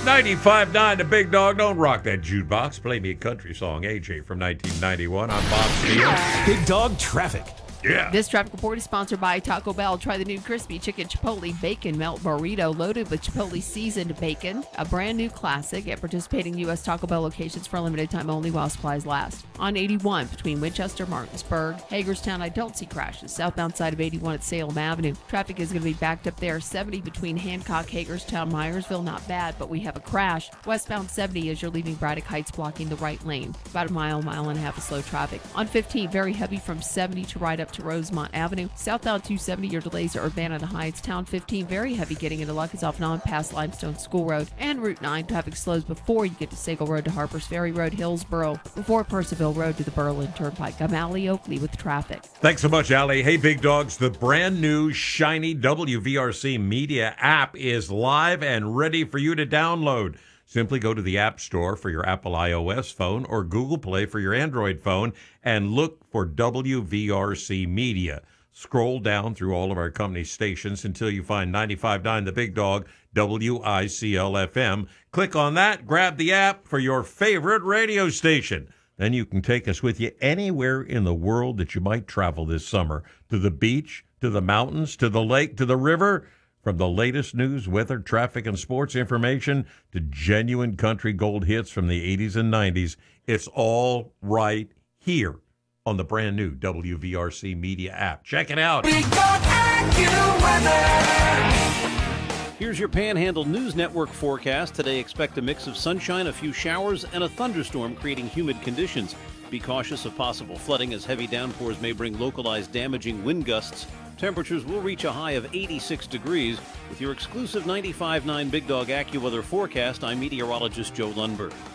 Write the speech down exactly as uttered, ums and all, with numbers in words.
ninety-five point nine, the Big Dog. Don't rock that jukebox. Play me a country song. A J from nineteen ninety-one. I'm Bob Steele. Big Dog Traffic. Yeah. This traffic report is sponsored by Taco Bell. Try the new crispy chicken chipotle bacon melt burrito loaded with chipotle seasoned bacon. A brand new classic at participating U S Taco Bell locations for a limited time only while supplies last. On eighty-one between Winchester, Martinsburg, Hagerstown, I don't see crashes. Southbound side of eighty-one at Salem Avenue. Traffic is going to be backed up there. seventy between Hancock, Hagerstown, Myersville, not bad, but we have a crash. Westbound seventy as you're leaving Braddock Heights, blocking the right lane. About a mile, mile and a half of slow traffic. On fifteen, very heavy from seventy to right up to Rosemont Avenue. Southbound two seventy, your delays are Urbana to Heights. Town fifteen, very heavy getting into Lucas off and on past Limestone School Road. And Route nine, traffic slows before you get to Sagal Road to Harpers Ferry Road, Hillsboro, before Percival Road to the Berlin Turnpike. I'm Allie Oakley with traffic. Thanks so much, Allie. Hey, Big Dogs, the brand new shiny W V R C Media app is live and ready for you to download. Simply go to the App Store for your Apple iOS phone or Google Play for your Android phone and look for W V R C Media. Scroll down through all of our company stations until you find ninety-five point nine The Big Dog, W I C L F M. Click on that, grab the app for your favorite radio station. Then you can take us with you anywhere in the world that you might travel this summer. To the beach, to the mountains, to the lake, to the river. From the latest news, weather, traffic, and sports information to genuine country gold hits from the eighties and nineties, it's all right here on the brand new W V R C Media app. Check it out. Big Dog AccuWeather. Here's your Panhandle News Network forecast. Today, expect a mix of sunshine, a few showers, and a thunderstorm creating humid conditions. Be cautious of possible flooding as heavy downpours may bring localized damaging wind gusts. Temperatures will reach a high of eighty-six degrees. With your exclusive ninety-five point nine Big Dog AccuWeather forecast, I'm meteorologist Joe Lundberg.